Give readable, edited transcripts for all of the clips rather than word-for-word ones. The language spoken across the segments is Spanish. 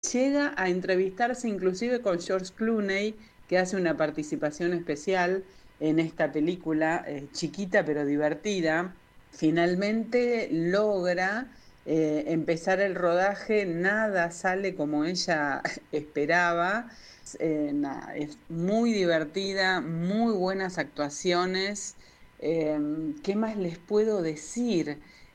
Llega a entrevistarse inclusive con George Clooney, que hace una participación especial en esta película, chiquita pero divertida. Finalmente logra empezar el rodaje, nada sale como ella esperaba. Nada, es muy divertida, muy buenas actuaciones. ¿Qué más les puedo decir?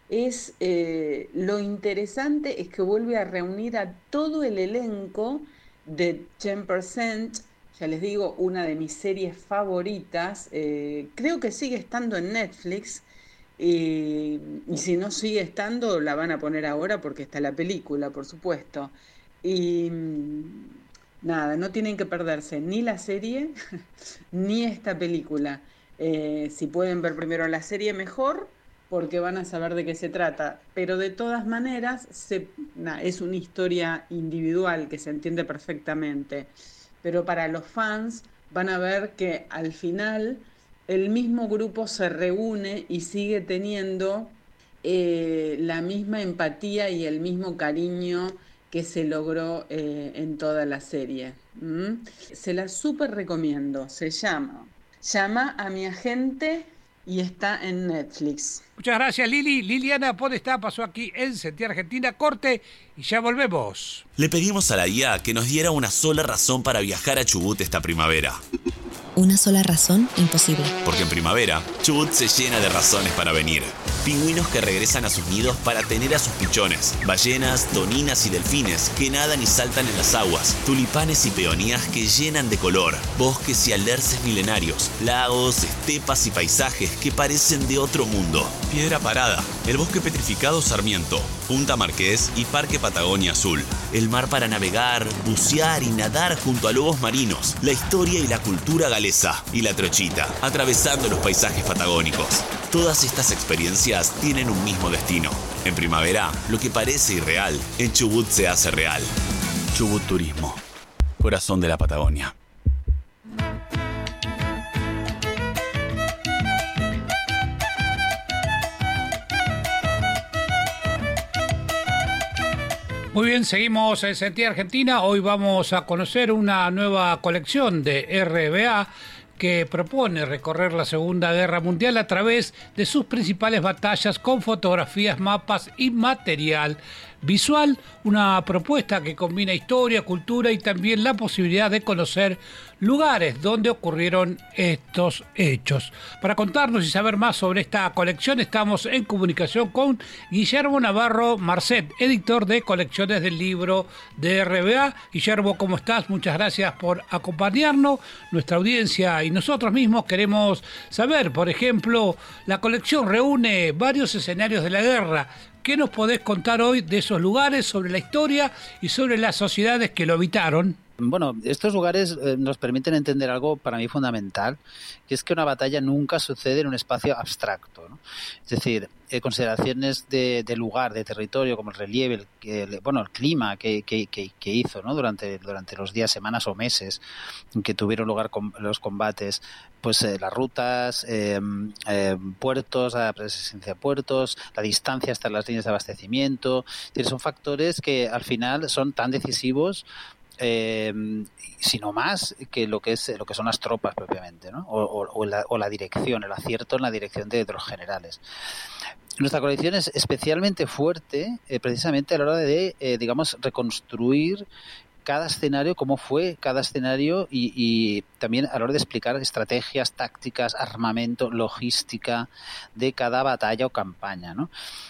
Lo interesante es que vuelve a reunir a todo el elenco de 10%. Ya les digo, una de mis series favoritas. Creo que sigue estando en Netflix. Y si no sigue estando, la van a poner ahora porque está la película, por supuesto. Y nada, no tienen que perderse ni la serie ni esta película. Si pueden ver primero la serie, mejor, porque van a saber de qué se trata. Pero de todas maneras, es una historia individual que se entiende perfectamente. Pero para los fans van a ver que al final el mismo grupo se reúne y sigue teniendo la misma empatía y el mismo cariño que se logró en toda la serie. ¿Mm? Se la súper recomiendo. Se llama Llama a mi agente y está en Netflix. Muchas gracias, Lili. Liliana Podestá pasó aquí en Sentir Argentina. Corte y ya volvemos. Le pedimos a la IA que nos diera una sola razón para viajar a Chubut esta primavera. Una sola razón, imposible. Porque en primavera, Chubut se llena de razones para venir. Pingüinos que regresan a sus nidos para tener a sus pichones. Ballenas, toninas y delfines que nadan y saltan en las aguas. Tulipanes y peonías que llenan de color. Bosques y alerces milenarios. Lagos, estepas y paisajes que parecen de otro mundo. Piedra Parada, el bosque petrificado Sarmiento, Punta Marqués y Parque Patagonia Azul. El mar para navegar, bucear y nadar junto a lobos marinos. La historia y la cultura galesa y la trochita, atravesando los paisajes patagónicos. Todas estas experiencias tienen un mismo destino. En primavera, lo que parece irreal, en Chubut se hace real. Chubut Turismo, corazón de la Patagonia. Muy bien, seguimos en Sentir Argentina. Hoy vamos a conocer una nueva colección de RBA que propone recorrer la Segunda Guerra Mundial a través de sus principales batallas con fotografías, mapas y material visual. Una propuesta que combina historia, cultura y también la posibilidad de conocer lugares donde ocurrieron estos hechos. Para contarnos y saber más sobre esta colección estamos en comunicación con Guillermo Navarro Marcet, editor de colecciones del libro de RBA. Guillermo, ¿cómo estás? Muchas gracias por acompañarnos. Nuestra audiencia y nosotros mismos queremos saber, por ejemplo, la colección reúne varios escenarios de la guerra. ¿Qué nos podés contar hoy de esos lugares, sobre la historia y sobre las sociedades que lo habitaron? Bueno, estos lugares nos permiten entender algo para mí fundamental, que es que una batalla nunca sucede en un espacio abstracto, ¿no? Es decir, consideraciones de lugar, de territorio, como el relieve, el clima que hizo, ¿no? durante los días, semanas o meses en que tuvieron lugar los combates, pues las rutas, puertos, la presencia de puertos, la distancia hasta las líneas de abastecimiento. Es decir, son factores que al final son tan decisivos sino más que lo que son las tropas propiamente, ¿no? o la dirección, el acierto en la dirección de los generales. Nuestra colección es especialmente fuerte precisamente a la hora de reconstruir cada escenario, cómo fue cada escenario y también a la hora de explicar estrategias, tácticas, armamento, logística de cada batalla o campaña, ¿no?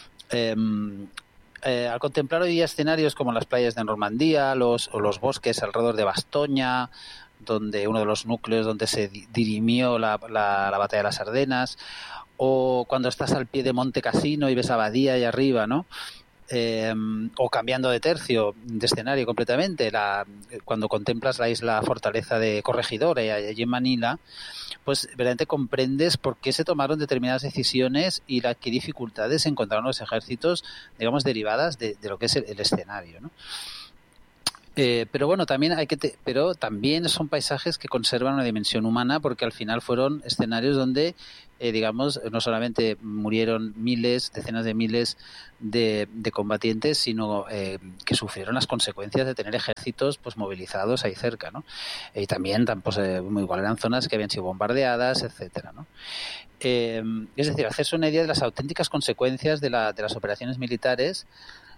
Al contemplar hoy día escenarios como las playas de Normandía, los bosques alrededor de Bastoña, donde uno de los núcleos donde se dirimió la batalla de las Ardenas, o cuando estás al pie de Monte Cassino y ves Abadía ahí arriba, ¿no? O cambiando de tercio, de escenario completamente, cuando contemplas la isla fortaleza de Corregidora y allí en Manila, pues verdaderamente comprendes por qué se tomaron determinadas decisiones y qué dificultades encontraron los ejércitos, digamos, derivadas de lo que es el escenario, ¿no? Pero bueno, también pero también son paisajes que conservan una dimensión humana, porque al final fueron escenarios donde, digamos, no solamente murieron decenas de miles de combatientes, sino que sufrieron las consecuencias de tener ejércitos pues movilizados ahí cerca, ¿no? Y también pues, igual eran zonas que habían sido bombardeadas, etcétera, ¿no? Es decir, hacerse una idea de las auténticas consecuencias de las operaciones militares.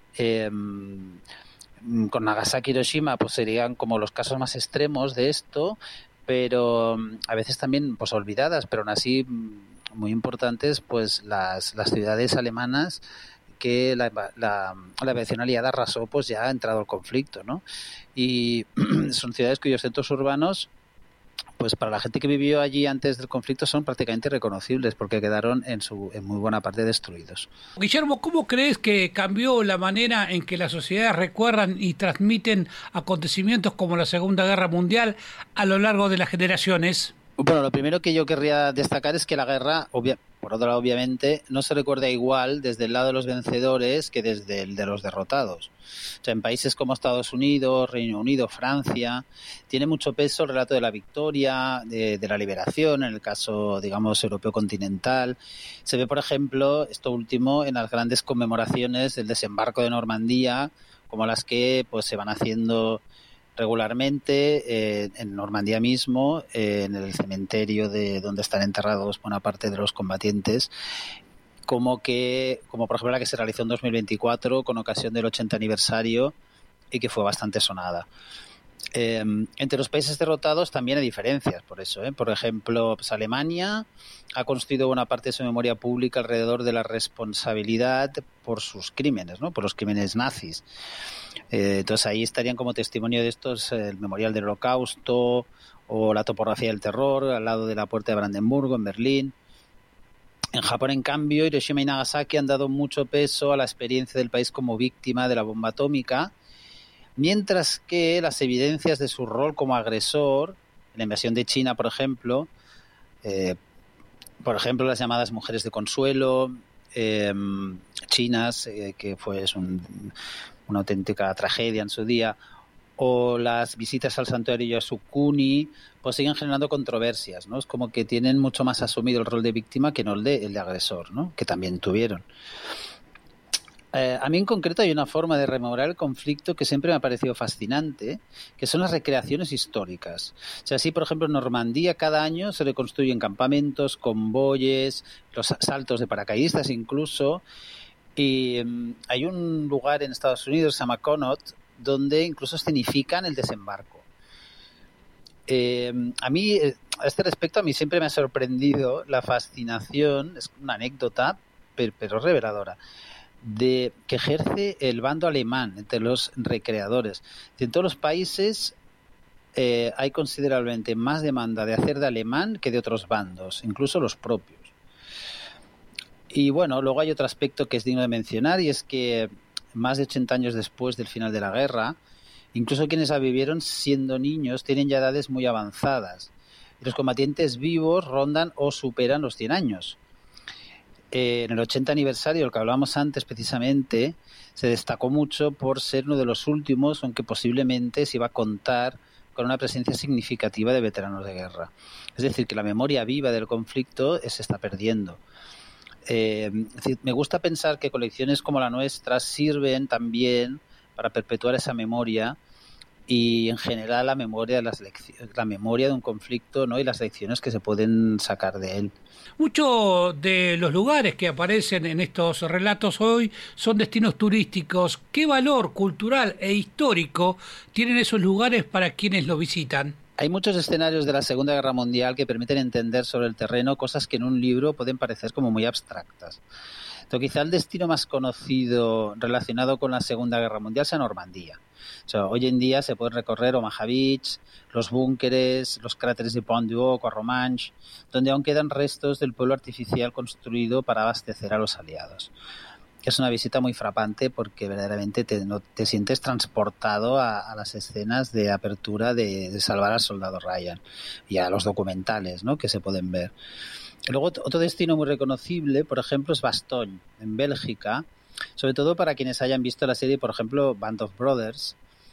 Con Nagasaki y Hiroshima pues serían como los casos más extremos de esto, pero a veces también pues olvidadas, pero aún así muy importantes, pues las ciudades alemanas que la aviación aliada arrasó pues ya ha entrado el conflicto, ¿no? Y son ciudades cuyos centros urbanos, pues para la gente que vivió allí antes del conflicto, son prácticamente irreconocibles porque quedaron en muy buena parte destruidos. Guillermo, ¿cómo crees que cambió la manera en que las sociedades recuerdan y transmiten acontecimientos como la Segunda Guerra Mundial a lo largo de las generaciones? Bueno, lo primero que yo querría destacar es que la guerra, por otro lado, obviamente, no se recuerda igual desde el lado de los vencedores que desde el de los derrotados. O sea, en países como Estados Unidos, Reino Unido, Francia, tiene mucho peso el relato de la victoria, de la liberación, en el caso, digamos, europeo continental. Se ve, por ejemplo, esto último en las grandes conmemoraciones del desembarco de Normandía, como las que pues se van haciendo regularmente en Normandía mismo, en el cementerio de donde están enterrados buena parte de los combatientes, como por ejemplo la que se realizó en 2024 con ocasión del 80 aniversario y que fue bastante sonada. Entre los países derrotados también hay diferencias, por eso. Por ejemplo, pues Alemania ha construido buena parte de su memoria pública alrededor de la responsabilidad por sus crímenes, ¿no? Por los crímenes nazis. Entonces ahí estarían como testimonio de estos el Memorial del Holocausto o la topografía del terror al lado de la Puerta de Brandenburgo en Berlín. En Japón, en cambio, Hiroshima y Nagasaki han dado mucho peso a la experiencia del país como víctima de la bomba atómica, mientras que las evidencias de su rol como agresor, en la invasión de China, por ejemplo, las llamadas mujeres de consuelo chinas, que fue una auténtica tragedia en su día, o las visitas al santuario Yasukuni, pues siguen generando controversias, ¿no? Es como que tienen mucho más asumido el rol de víctima que no el de agresor, ¿no? Que también tuvieron. A mí en concreto hay una forma de rememorar el conflicto que siempre me ha parecido fascinante, que son las recreaciones históricas. O sea, así, por ejemplo, en Normandía cada año se reconstruyen campamentos, convoyes, los saltos de paracaidistas incluso, y hay un lugar en Estados Unidos, se llama Conot, donde incluso escenifican el desembarco. A mí, a este respecto, a mí siempre me ha sorprendido la fascinación, es una anécdota, pero reveladora, de que ejerce el bando alemán entre los recreadores. En todos los países hay considerablemente más demanda de hacer de alemán que de otros bandos, incluso los propios. Y bueno, luego hay otro aspecto que es digno de mencionar, y es que más de 80 años después del final de la guerra, incluso quienes la vivieron siendo niños tienen ya edades muy avanzadas. Y los combatientes vivos rondan o superan los 100 años. En el 80 aniversario, del que hablábamos antes precisamente, se destacó mucho por ser uno de los últimos, aunque posiblemente se iba a contar con una presencia significativa de veteranos de guerra. Es decir, que la memoria viva del conflicto se está perdiendo. Es decir, me gusta pensar que colecciones como la nuestra sirven también para perpetuar esa memoria y en general la memoria de un conflicto, ¿no? Y las lecciones que se pueden sacar de él. Muchos de los lugares que aparecen en estos relatos hoy son destinos turísticos. ¿Qué valor cultural e histórico tienen esos lugares para quienes los visitan? Hay muchos escenarios de la Segunda Guerra Mundial que permiten entender sobre el terreno cosas que en un libro pueden parecer como muy abstractas. Entonces, quizá el destino más conocido relacionado con la Segunda Guerra Mundial sea Normandía. O sea, hoy en día se pueden recorrer Omaha Beach, los búnkeres, los cráteres de Pont du Hoc o Romanche, donde aún quedan restos del pueblo artificial construido para abastecer a los aliados. Es una visita muy frapante porque verdaderamente te sientes transportado a las escenas de apertura de Salvar al Soldado Ryan y a los documentales, ¿no?, que se pueden ver. Luego, otro destino muy reconocible, por ejemplo, es Bastogne, en Bélgica, sobre todo para quienes hayan visto la serie, por ejemplo, Band of Brothers,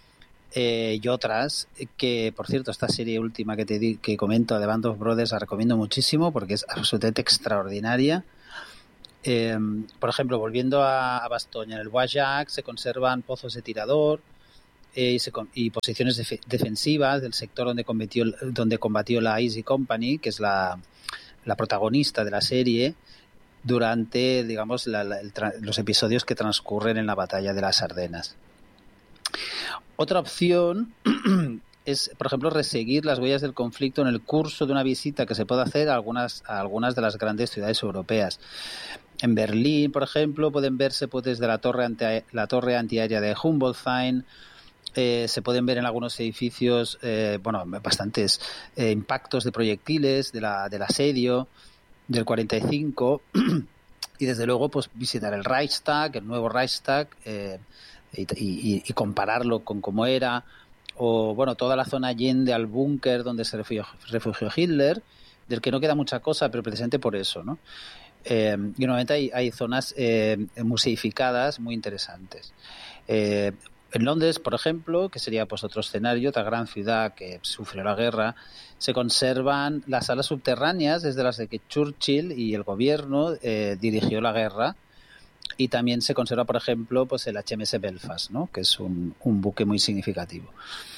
y otras que, por cierto, esta serie última que comento, de Band of Brothers, la recomiendo muchísimo porque es absolutamente extraordinaria. Por ejemplo, volviendo a Bastoña, en el Bois-Jacques se conservan pozos de tirador y posiciones defensivas del sector donde combatió la Easy Company, que es la protagonista de la serie, durante, digamos, los episodios que transcurren en la batalla de las Ardenas. Otra opción es, por ejemplo, reseguir las huellas del conflicto en el curso de una visita que se puede hacer a algunas de las grandes ciudades europeas. En Berlín, por ejemplo, pueden verse pues, desde la torre antiaérea de Humboldt-Hain. Se pueden ver en algunos edificios bastantes impactos de proyectiles del asedio del 45 y desde luego pues visitar el Reichstag, el nuevo Reichstag, y compararlo con cómo era, o bueno, toda la zona allende al búnker donde se refugió Hitler, del que no queda mucha cosa, pero precisamente por eso, ¿no? Y normalmente hay zonas museificadas muy interesantes. En Londres, por ejemplo, que sería pues otro escenario, otra gran ciudad que sufrió la guerra, se conservan las salas subterráneas desde las de que Churchill y el gobierno dirigió la guerra. Y también se conserva, por ejemplo, pues el HMS Belfast, ¿no? Que es un buque muy significativo.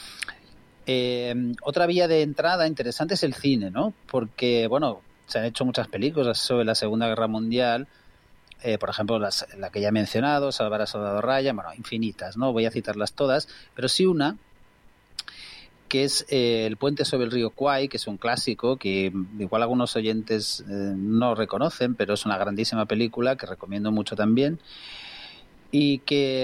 Otra vía de entrada interesante es el cine, ¿no? Porque, bueno, se han hecho muchas películas sobre la Segunda Guerra Mundial, por ejemplo, la que ya he mencionado, Salvar a Soldado Ryan, bueno, infinitas, ¿no? Voy a citarlas todas, pero sí una que es El puente sobre el río Kwai, que es un clásico que igual algunos oyentes no reconocen, pero es una grandísima película que recomiendo mucho también, y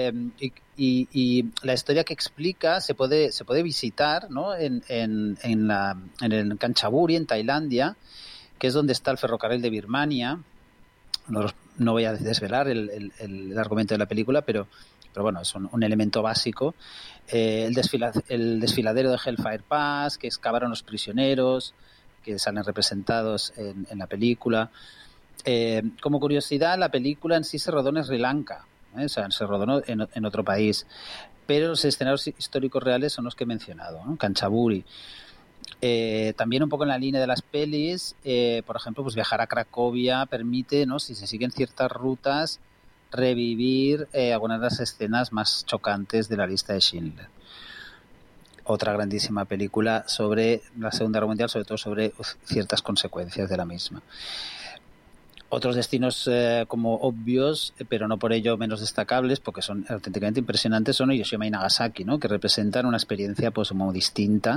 la historia que explica se puede visitar, ¿no? en el Kanchanaburi, en Tailandia, que es donde está el ferrocarril de Birmania. No voy a desvelar el argumento de la película, pero bueno, es un elemento básico. El desfiladero de Hellfire Pass, que excavaron los prisioneros, que salen representados en la película. Como curiosidad, la película en sí se rodó en Sri Lanka, o sea, se rodó en otro país, pero los escenarios históricos reales son los que he mencionado, ¿no? Kanchanaburi. También un poco en la línea de las pelis, por ejemplo, pues viajar a Cracovia permite, ¿no? Si se siguen ciertas rutas, revivir algunas de las escenas más chocantes de la lista de Schindler. Otra grandísima película sobre la Segunda Guerra Mundial, sobre todo sobre ciertas consecuencias de la misma. Otros destinos como obvios, pero no por ello menos destacables, porque son auténticamente impresionantes, son Hiroshima y Nagasaki, ¿no? Que representan una experiencia pues muy distinta.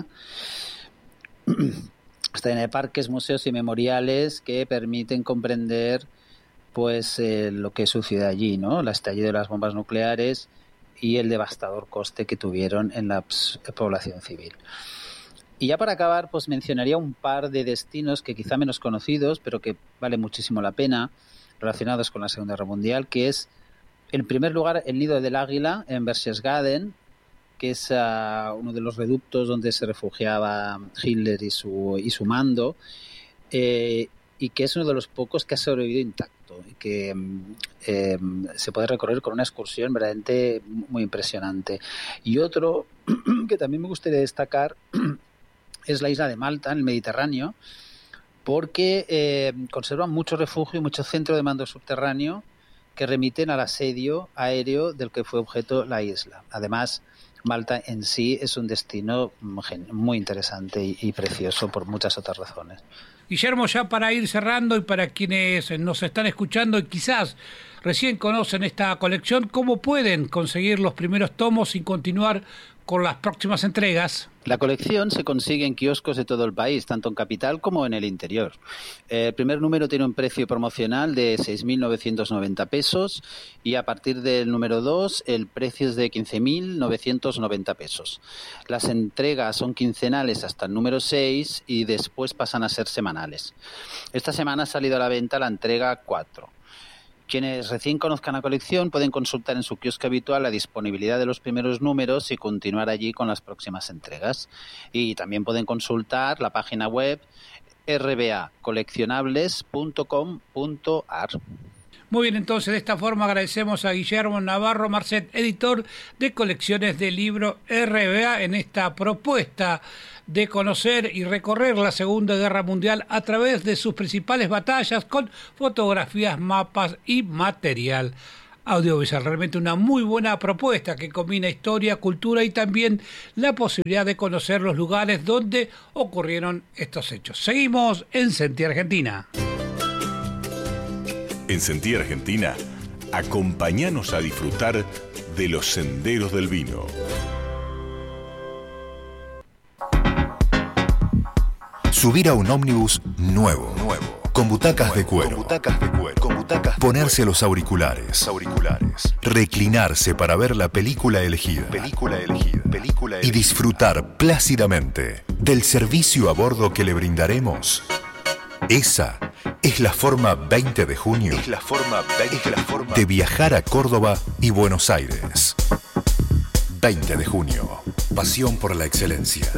Están en parques, museos y memoriales que permiten comprender pues lo que sucede allí, ¿no? El estallido de las bombas nucleares y el devastador coste que tuvieron en la población civil. Y ya para acabar, pues mencionaría un par de destinos que quizá menos conocidos, pero que vale muchísimo la pena, relacionados con la Segunda Guerra Mundial, que es, en primer lugar, el Nido del Águila en Berchtesgaden, que es uno de los reductos donde se refugiaba Hitler y su mando, y que es uno de los pocos que ha sobrevivido intacto y que se puede recorrer con una excursión verdaderamente muy impresionante. Y otro que también me gustaría destacar es la isla de Malta, en el Mediterráneo, porque conserva mucho refugio y mucho centro de mando subterráneo que remiten al asedio aéreo del que fue objeto la isla. Además, Malta en sí es un destino muy interesante y precioso por muchas otras razones. Guillermo, ya para ir cerrando y para quienes nos están escuchando y quizás recién conocen esta colección, ¿cómo pueden conseguir los primeros tomos y continuar con las próximas entregas? La colección se consigue en kioscos de todo el país, tanto en capital como en el interior. El primer número tiene un precio promocional de 6.990 pesos y a partir del número 2 el precio es de 15.990 pesos. Las entregas son quincenales hasta el número 6 y después pasan a ser semanales. Esta semana ha salido a la venta la entrega 4. Quienes recién conozcan la colección pueden consultar en su kiosco habitual la disponibilidad de los primeros números y continuar allí con las próximas entregas. Y también pueden consultar la página web rbacoleccionables.com.ar. Muy bien, entonces de esta forma agradecemos a Guillermo Navarro Marcet, editor de colecciones de libro RBA, en esta propuesta de conocer y recorrer la Segunda Guerra Mundial a través de sus principales batallas con fotografías, mapas y material audiovisual. Realmente una muy buena propuesta que combina historia, cultura y también la posibilidad de conocer los lugares donde ocurrieron estos hechos. Seguimos en Sentí Argentina. En Sentí Argentina, acompáñanos a disfrutar de los senderos del vino. Subir a un ómnibus nuevo, con butacas de cuero. Ponerse los auriculares. Reclinarse para ver la película elegida. Y disfrutar plácidamente del servicio a bordo que le brindaremos. Esa es la forma 20 de junio de viajar a Córdoba y Buenos Aires. 20 de junio. Pasión por la excelencia.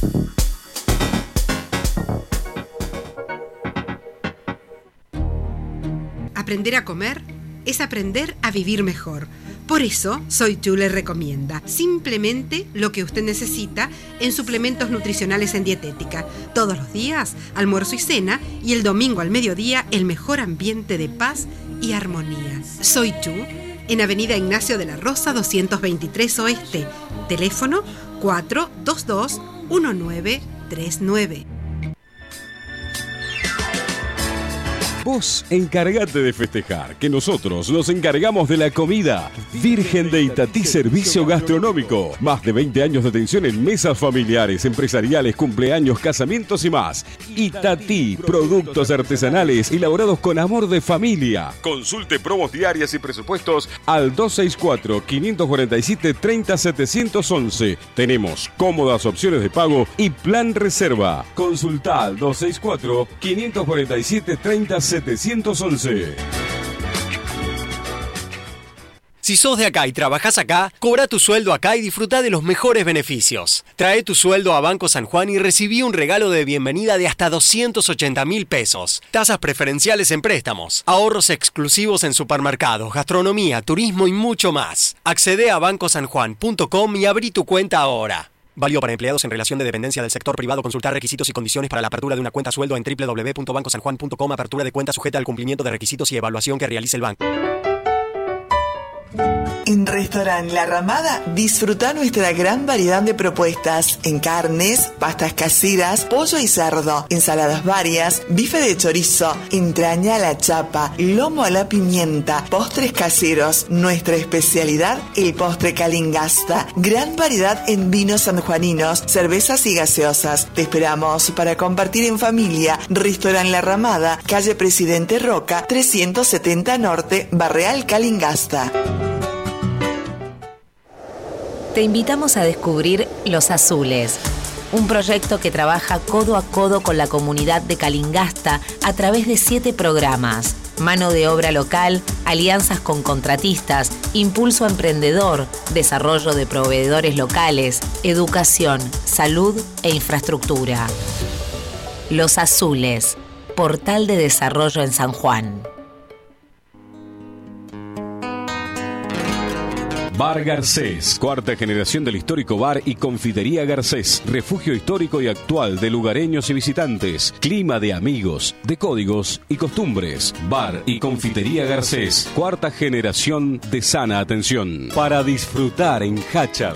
Aprender a comer es aprender a vivir mejor. Por eso, Soy Chu le recomienda simplemente lo que usted necesita en suplementos nutricionales en dietética. Todos los días, almuerzo y cena, y el domingo al mediodía, el mejor ambiente de paz y armonía. Soy Chu, en Avenida Ignacio de la Rosa, 223 Oeste. Teléfono 422-1939. Vos encargate de festejar, que nosotros nos encargamos de la comida. Virgen de Itatí Servicio Gastronómico. Más de 20 años de atención en mesas familiares, empresariales, cumpleaños, casamientos y más. Itatí, productos artesanales elaborados con amor de familia. Consulte promos diarias y presupuestos al 264-547-30711. Tenemos cómodas opciones de pago y plan reserva. Consulta al 264-547-30711. Si sos de acá y trabajás acá, cobra tu sueldo acá y disfruta de los mejores beneficios. Trae tu sueldo a Banco San Juan y recibí un regalo de bienvenida de hasta 280.000 pesos. Tasas preferenciales en préstamos, ahorros exclusivos en supermercados, gastronomía, turismo y mucho más. Accede a bancosanjuan.com y abrí tu cuenta ahora. Válido para empleados en relación de dependencia del sector privado. Consultar requisitos y condiciones para la apertura de una cuenta sueldo en www.bancosanjuan.com. Apertura de cuenta sujeta al cumplimiento de requisitos y evaluación que realice el banco. En Restaurant La Ramada disfruta nuestra gran variedad de propuestas en carnes, pastas caseras, pollo y cerdo, ensaladas varias, bife de chorizo, entraña a la chapa, lomo a la pimienta, postres caseros. Nuestra especialidad, el postre Calingasta. Gran variedad en vinos sanjuaninos, cervezas y gaseosas. Te esperamos para compartir en familia. Restaurant La Ramada, calle Presidente Roca, 370 Norte, Barreal Calingasta. Te invitamos a descubrir Los Azules, un proyecto que trabaja codo a codo con la comunidad de Calingasta a través de 7 programas. Mano de obra local, alianzas con contratistas, impulso emprendedor, desarrollo de proveedores locales, educación, salud e infraestructura. Los Azules, portal de desarrollo en San Juan. Bar Garcés, cuarta generación del histórico bar y confitería Garcés, refugio histórico y actual de lugareños y visitantes, clima de amigos, de códigos y costumbres. Bar y confitería Garcés, cuarta generación de sana atención, para disfrutar en Hachal.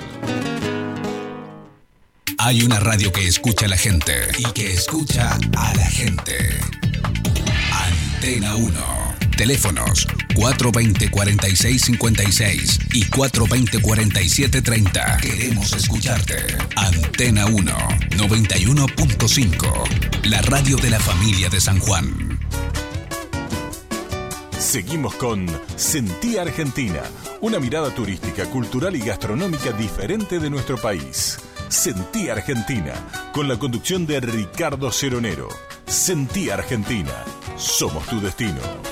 Hay una radio que escucha a la gente y que escucha a la gente. Antena 1. Teléfonos 420-4656 y 420-4730. Queremos escucharte. Antena 1, 91.5. La radio de la familia de San Juan. Seguimos con Sentí Argentina, una mirada turística, cultural y gastronómica diferente de nuestro país. Sentí Argentina, con la conducción de Ricardo Ceronero. Sentí Argentina, somos tu destino.